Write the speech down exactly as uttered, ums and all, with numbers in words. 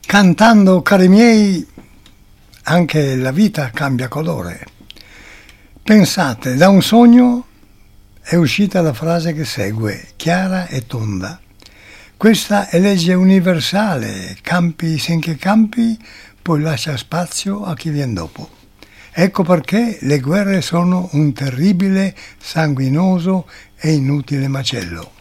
Cantando, cari miei, anche la vita cambia colore. Pensate, da un sogno è uscita la frase che segue, chiara e tonda. Questa è legge universale, campi finché campi, poi lascia spazio a chi viene dopo. Ecco perché le guerre sono un terribile, sanguinoso e inutile macello.